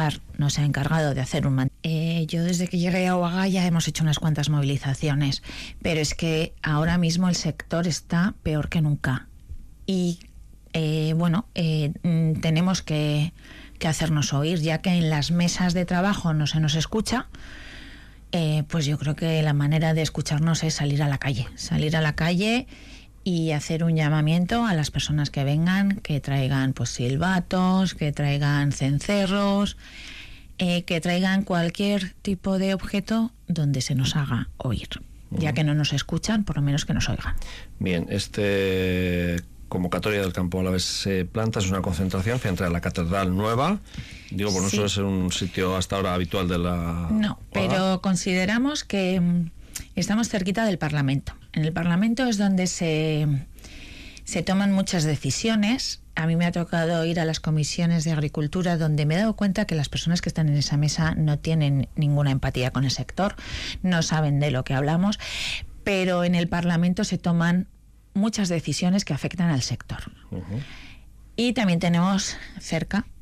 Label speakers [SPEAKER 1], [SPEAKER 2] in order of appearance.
[SPEAKER 1] Municipal nos ha encargado de hacer yo desde que llegué a UAGA ya hemos hecho unas cuantas movilizaciones, pero es que ahora mismo el sector está peor que nunca. Y tenemos que hacernos oír, ya que en las mesas de trabajo no se nos escucha. Pues yo creo que la manera de escucharnos es salir a la calle y hacer un llamamiento a las personas que vengan, que traigan pues silbatos, que traigan cencerros, que traigan cualquier tipo de objeto donde se nos haga oír. Ya que no nos escuchan, por lo menos que nos oigan.
[SPEAKER 2] Bien, convocatoria del Campo Alavés Plantas es una concentración frente a la Catedral Nueva. Digo, por no suele ser un sitio hasta ahora habitual de la...
[SPEAKER 1] No, pero consideramos que estamos cerquita del Parlamento. En el Parlamento es donde se toman muchas decisiones. A mí me ha tocado ir a las comisiones de Agricultura, donde me he dado cuenta que las personas que están en esa mesa no tienen ninguna empatía con el sector, no saben de lo que hablamos, pero en el Parlamento se toman muchas decisiones que afectan al sector. Y también tenemos cerca